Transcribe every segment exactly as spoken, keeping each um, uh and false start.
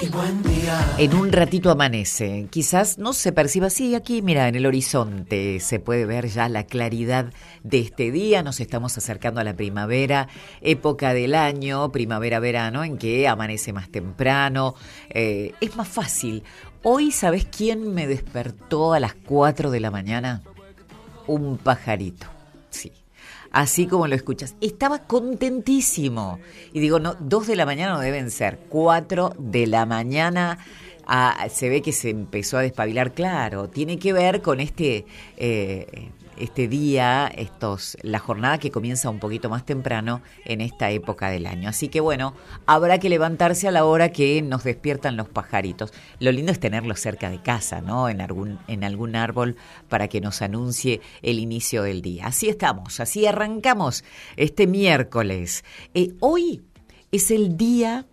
y buen día. En un ratito amanece, quizás no se perciba así aquí, mira, en el horizonte se puede ver ya la claridad de este día, nos estamos acercando a la primavera, época del año, primavera-verano, en que amanece más temprano, eh, es más fácil. Hoy, ¿sabés quién me despertó a las cuatro de la mañana? Un pajarito, sí. Así como lo escuchas, estaba contentísimo. Y digo, no, dos de la mañana no deben ser, cuatro de la mañana. Ah, se ve que se empezó a despabilar, claro. Tiene que ver con este, eh, este día, estos, la jornada que comienza un poquito más temprano en esta época del año. Así que bueno, habrá que levantarse a la hora que nos despiertan los pajaritos. Lo lindo es tenerlos cerca de casa, ¿no? En algún, en algún árbol para que nos anuncie el inicio del día. Así estamos, así arrancamos este miércoles. Eh, hoy es el Día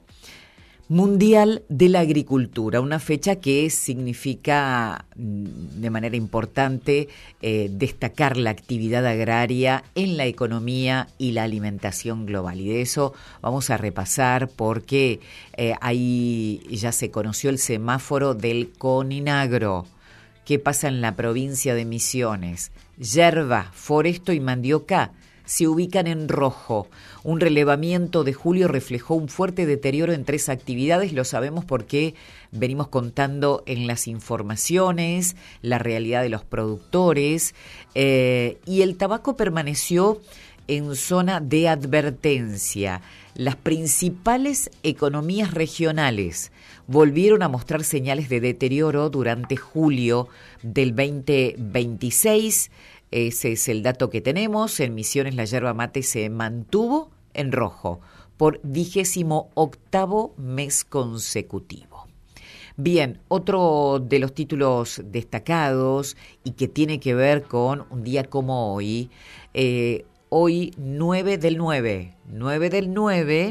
Mundial de la Agricultura, una fecha que significa de manera importante eh, destacar la actividad agraria en la economía y la alimentación global. Y de eso vamos a repasar porque eh, ahí ya se conoció el semáforo del Coninagro. ¿Qué pasa en la provincia de Misiones? Yerba, foresto y mandioca se ubican en rojo. Un relevamiento de julio reflejó un fuerte deterioro en tres actividades, lo sabemos porque venimos contando en las informaciones, la realidad de los productores, eh, y el tabaco permaneció en zona de advertencia. Las principales economías regionales volvieron a mostrar señales de deterioro durante julio del veinte veintiséis. Ese es el dato que tenemos. En Misiones la yerba mate se mantuvo en rojo por vigésimo octavo mes consecutivo. Bien, otro de los títulos destacados y que tiene que ver con un día como hoy, eh, hoy nueve del nueve, nueve del nueve,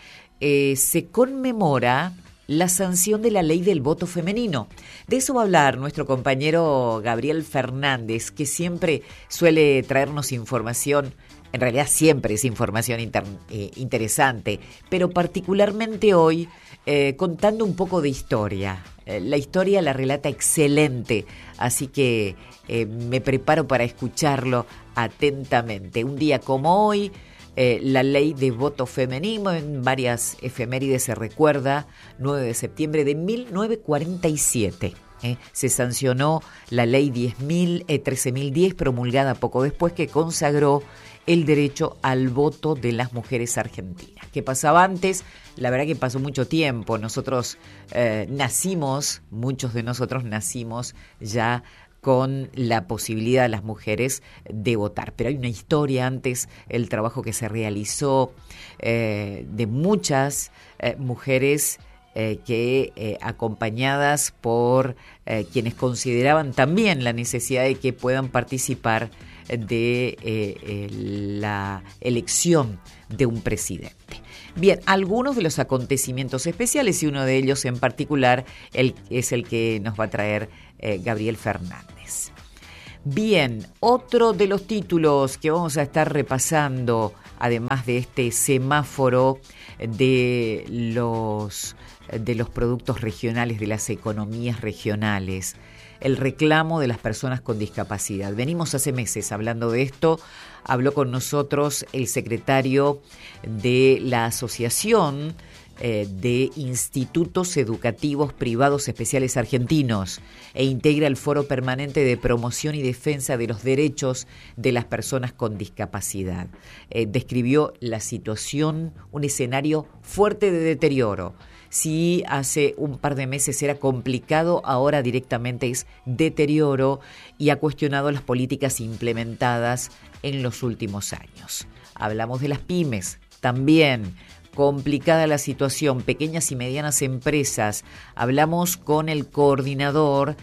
eh, se conmemora la sanción de la ley del voto femenino. De eso va a hablar nuestro compañero Gabriel Fernández, que siempre suele traernos información, en realidad siempre es información inter, eh, interesante, pero particularmente hoy eh, contando un poco de historia. Eh, la historia la relata excelente, así que eh, me preparo para escucharlo atentamente. Un día como hoy, Eh, la ley de voto femenino, en varias efemérides se recuerda, nueve de septiembre de mil novecientos cuarenta y siete. Eh, se sancionó la ley diez mil, eh, trece mil diez, promulgada poco después, que consagró el derecho al voto de las mujeres argentinas. ¿Qué pasaba antes? La verdad que pasó mucho tiempo. Nosotros eh, nacimos, muchos de nosotros nacimos ya con la posibilidad de las mujeres de votar. Pero hay una historia antes, el trabajo que se realizó eh, de muchas eh, mujeres eh, que eh, acompañadas por eh, quienes consideraban también la necesidad de que puedan participar de eh, eh, la elección de un presidente. Bien, algunos de los acontecimientos especiales, y uno de ellos en particular el, es el que nos va a traer eh, Gabriel Fernández. Bien, otro de los títulos que vamos a estar repasando, además de este semáforo de los, de los productos regionales, de las economías regionales, el reclamo de las personas con discapacidad. Venimos hace meses hablando de esto. Habló con nosotros el secretario de la Asociación eh, de Institutos Educativos Privados Especiales Argentinos e integra el Foro Permanente de Promoción y Defensa de los Derechos de las Personas con Discapacidad. Eh, describió la situación, un escenario fuerte de deterioro. Si hace un par de meses era complicado, ahora directamente es deterioro, y ha cuestionado las políticas implementadas en los últimos años. Hablamos de las pymes, también complicada la situación, pequeñas y medianas empresas. Hablamos con el coordinador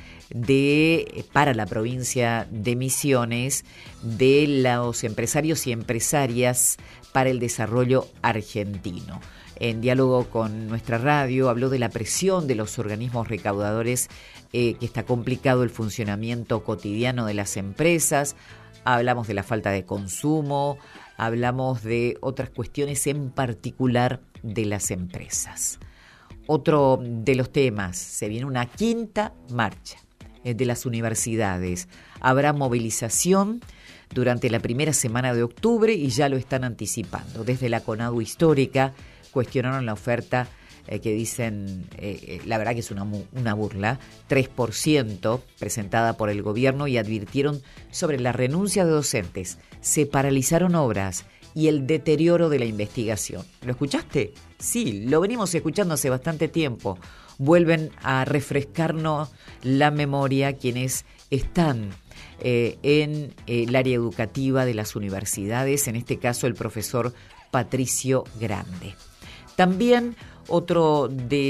de para la provincia de Misiones de los empresarios y empresarias para el desarrollo argentino. En diálogo con nuestra radio, habló de la presión de los organismos recaudadores, eh, que está complicado el funcionamiento cotidiano de las empresas. Hablamos de la falta de consumo, hablamos de otras cuestiones en particular de las empresas. otro de los temas, se viene una quinta marcha de las universidades. Habrá movilización durante la primera semana de octubre y ya lo están anticipando. Desde la CONADU Histórica cuestionaron la oferta eh, que dicen, eh, eh, la verdad que es una, una burla, tres por ciento presentada por el gobierno, y advirtieron sobre la renuncia de docentes. Se paralizaron obras y el deterioro de la investigación. ¿Lo escuchaste? Sí, lo venimos escuchando hace bastante tiempo. Vuelven a refrescarnos la memoria quienes están eh, en eh, el área educativa de las universidades, en este caso el profesor Patricio Grande. También otro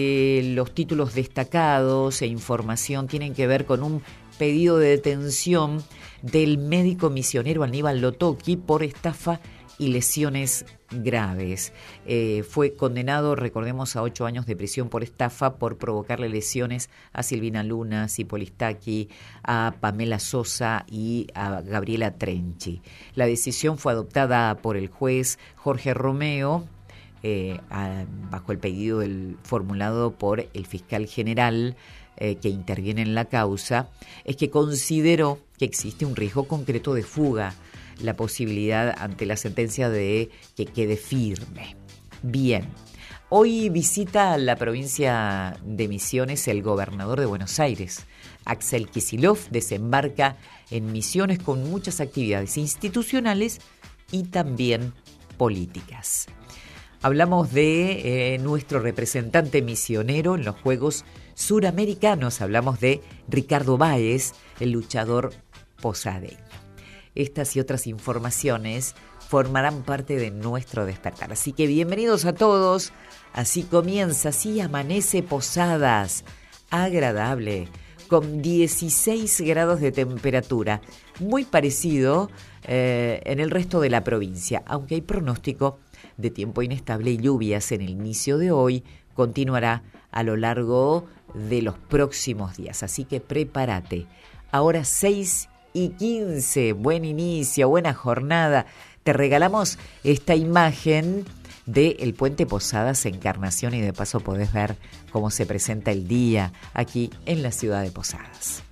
de los títulos destacados e información tienen que ver con un pedido de detención del médico misionero Aníbal Lotoki por estafa y lesiones graves. Eh, fue condenado, recordemos, a ocho años de prisión por estafa por provocarle lesiones a Silvina Luna, Cipolistaki, a Pamela Sosa y a Gabriela Trenchi. La decisión fue adoptada por el juez Jorge Romeo, eh, a, bajo el pedido del, formulado por el fiscal general eh, que interviene en la causa, es que consideró que existe un riesgo concreto de fuga, la posibilidad ante la sentencia de que quede firme. Bien, hoy visita la provincia de Misiones el gobernador de Buenos Aires. Axel Kicillof desembarca en Misiones con muchas actividades institucionales y también políticas. Hablamos de eh, nuestro representante misionero en los Juegos Suramericanos. Hablamos de Ricardo Báez, el luchador posadeño. Estas y otras informaciones formarán parte de nuestro despertar. Así que bienvenidos a todos. Así comienza, así amanece Posadas. Agradable, con dieciséis grados de temperatura. Muy parecido eh, en el resto de la provincia, aunque hay pronóstico de tiempo inestable y lluvias en el inicio de hoy. Continuará a lo largo de los próximos días. Así que prepárate. Ahora seis y quince, buen inicio, buena jornada. Te regalamos esta imagen del Puente Posadas Encarnación y de paso podés ver cómo se presenta el día aquí en la ciudad de Posadas.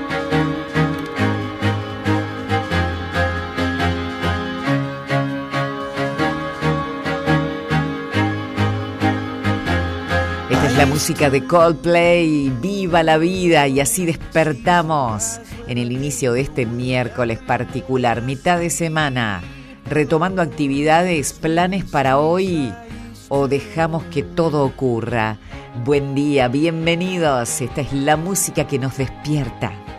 Esta es la música de Coldplay, viva la vida, y así despertamos en el inicio de este miércoles particular, mitad de semana, retomando actividades, planes para hoy o dejamos que todo ocurra. Buen día, bienvenidos, esta es la música que nos despierta.